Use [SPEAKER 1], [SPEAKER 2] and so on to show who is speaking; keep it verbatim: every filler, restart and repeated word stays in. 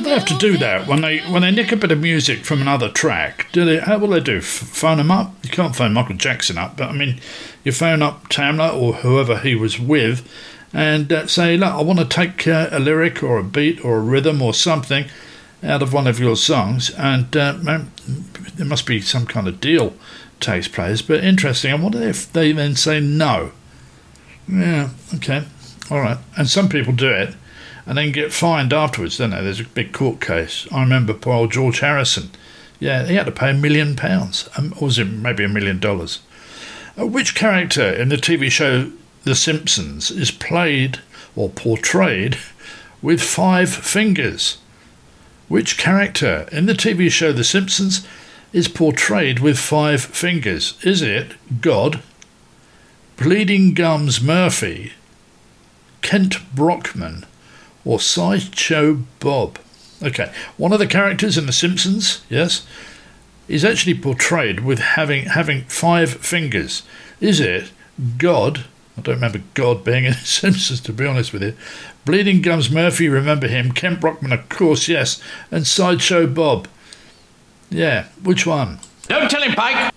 [SPEAKER 1] do they have to do that when they when they nick a bit of music from another track? Do they? How will they do? F- phone them up? You can't phone Michael Jackson up, but I mean, you phone up Tamla or whoever he was with, and uh, say, look, I want to take uh, a lyric or a beat or a rhythm or something out of one of your songs, and uh, man, there must be some kind of deal takes place. But interesting. I wonder if they then say no. Yeah. Okay. All right. And some people do it and then get fined afterwards, don't they? There's a big court case. I remember poor old George Harrison. Yeah, he had to pay a million pounds. Um, or was it maybe a million dollars? Uh, which character in the T V show The Simpsons is played or portrayed with five fingers? Which character in the T V show The Simpsons is portrayed with five fingers? Is it God, Bleeding Gums Murphy, Kent Brockman, or Sideshow Bob? Okay, one of the characters in The Simpsons, yes, is actually portrayed with having having five fingers. Is it God? I don't remember God being in The Simpsons, to be honest with you. Bleeding Gums Murphy, remember him. Kent Brockman, of course, yes. And Sideshow Bob. Yeah, which one?
[SPEAKER 2] Don't tell him, Pike.